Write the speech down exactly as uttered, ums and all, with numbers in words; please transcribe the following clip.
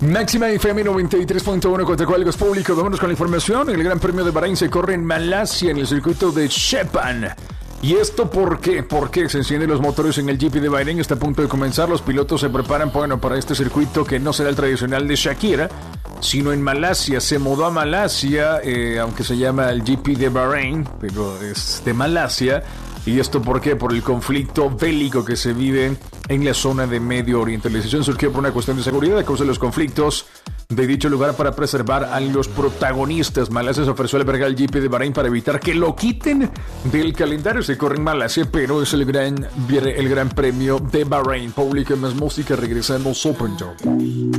Máxima F M noventa y tres punto uno contra Cuálgos Público. Vámonos con la información. El Gran Premio de Bahrein se corre en Malasia, en el circuito de Sepang. ¿Y esto por qué? Porque se encienden los motores en el G P de Bahrein. Está a punto de comenzar. Los pilotos se preparan, bueno, para este circuito que no será el tradicional de Shakira, sino en Malasia. Se mudó a Malasia, eh, aunque se llama el G P de Bahrein, pero es de Malasia. ¿Y esto por qué? Por el conflicto bélico que se vive en la zona de Medio Oriente. La decisión surgió por una cuestión de seguridad a causa de los conflictos de dicho lugar para preservar a los protagonistas. Malasia se ofreció a albergar el G P de Bahrein para evitar que lo quiten del calendario. Se corre en Malasia, pero es el gran, el gran premio de Bahrein. Público, más música, regresamos Open Talk.